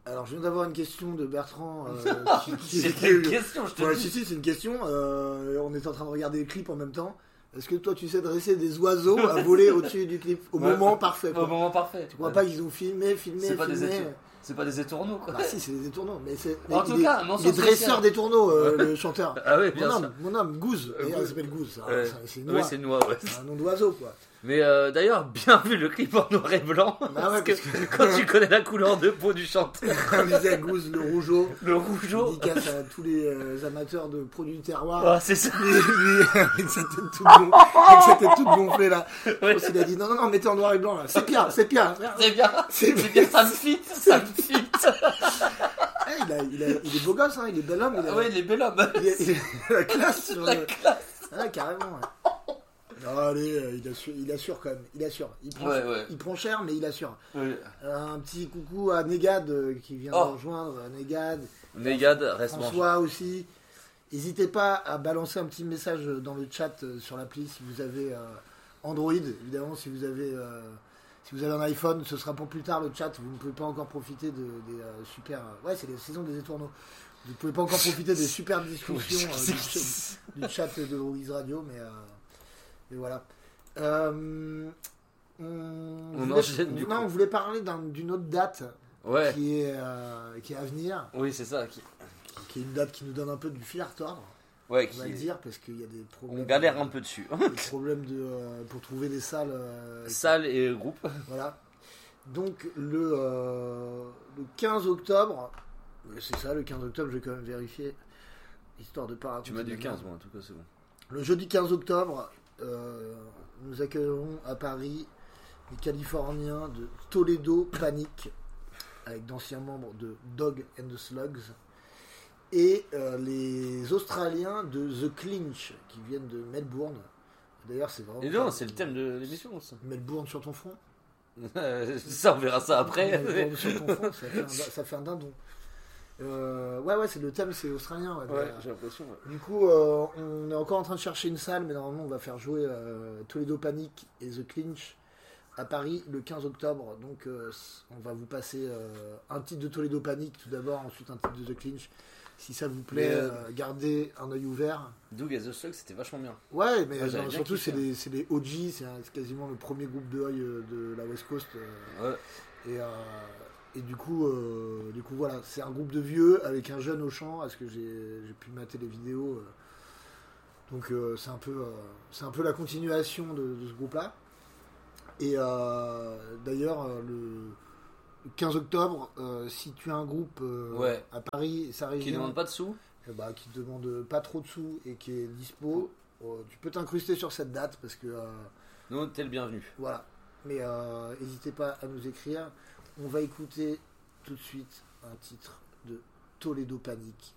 Alors, je viens d'avoir une question de Bertrand. C'est une question, je te dis. Si, c'est une question. On est en train de regarder le clip en même temps. Est-ce que toi, tu sais dresser des oiseaux à voler au-dessus du clip au moment parfait, quoi. Au moment parfait. Tu crois pas qu'ils ont filmé. C'est pas des étourneaux, quoi. Bah si, c'est des étourneaux. Mais en tout cas, il est dresseur d'étourneaux, le chanteur. Ah oui, bien sûr. Mon homme, Goose. Il s'appelle Goose. C'est une Oui, c'est une noix, ouais. C'est un nom d'oiseau, quoi. Mais d'ailleurs, bien vu le clip en noir et blanc. Bah ouais, parce que quand tu connais la couleur de peau du chanteur. On disait Goose, le rougeau. Le rougeau. Dédicace à tous les amateurs de produits du terroir. Ah, c'est ça. Lui, avec sa tête toute gonflée là. Ouais. Il a dit non, mettez en noir et blanc là. C'est bien. C'est bien, ça me fit. Il est beau gosse, hein, il est bel homme. Il est bel homme. Il a la classe. Classe. Ah, carrément. Ouais. Non, allez, il assure quand même. Il prend cher, mais il assure. Ouais. Un petit coucou à Negad qui vient de rejoindre. Negad, reste François aussi. N'hésitez pas à balancer un petit message dans le chat sur l'appli si vous avez Android. Évidemment, si vous avez un iPhone, ce sera pour plus tard le chat. Vous ne pouvez pas encore profiter des super. Ouais, c'est la saison des étourneaux. Vous ne pouvez pas encore profiter des super discussions du chat de Louise Radio, mais voilà. On voulait parler d'une autre date qui est à venir. Oui, c'est ça. Qui est une date qui nous donne un peu du fil à retordre. Ouais, on va le dire, parce qu'il y a des problèmes. On galère un peu dessus. Des problèmes pour trouver des salles. Salles et groupes. Voilà. Donc, le 15 octobre, c'est ça, le 15 octobre, je vais quand même vérifier, histoire de pas raconter. Tu m'as dit 15, moi, en tout cas, c'est bon. Le jeudi 15 octobre, nous accueillerons à Paris les Californiens de Toledo Panic, avec d'anciens membres de Dog and the Slugs, et les Australiens de The Clinch, qui viennent de Melbourne. D'ailleurs, c'est vraiment... Et non, c'est le thème de l'émission, ça. Melbourne sur ton front. Ça, on verra ça après. Melbourne sur ton front, ça fait un dindon. Ouais, c'est le thème, c'est australien. Ouais, j'ai l'impression. Ouais. Du coup, on est encore en train de chercher une salle, mais normalement, on va faire jouer Toledo Panic et The Clinch à Paris le 15 octobre. Donc, on va vous passer un titre de Toledo Panic tout d'abord, ensuite un titre de The Clinch. Si ça vous plaît, gardez un œil ouvert. Doug and the Slugs, c'était vachement bien. Ouais, mais surtout, c'est les OG, c'est quasiment le premier groupe de œil de la West Coast. Et du coup, voilà, c'est un groupe de vieux avec un jeune au chant, parce que j'ai pu mater les vidéos. Donc c'est un peu la continuation de ce groupe-là. Et d'ailleurs, le 15 octobre, si tu as un groupe à Paris, sa région, qui ne demande pas de sous, qui demande pas trop de sous et qui est dispo, tu peux t'incruster sur cette date parce que nous, t'es le bienvenu. Voilà. Mais n'hésitez pas à nous écrire. On va écouter tout de suite un titre de Toledo Panic.